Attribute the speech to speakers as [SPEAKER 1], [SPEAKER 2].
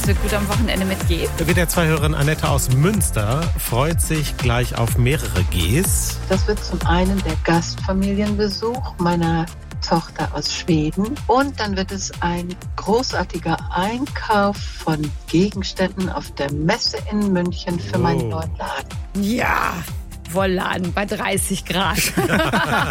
[SPEAKER 1] es wird gut am Wochenende mitgehen?
[SPEAKER 2] WDR2-Hörerin Annette aus Münster freut sich gleich auf mehrere Gs.
[SPEAKER 3] Das wird zum einen der Gastfamilienbesuch meiner Tochter aus Schweden und dann wird es ein großartiger Einkauf von Gegenständen auf der Messe in München für meinen neuen Laden.
[SPEAKER 1] Ja, Wollladen bei 30 Grad.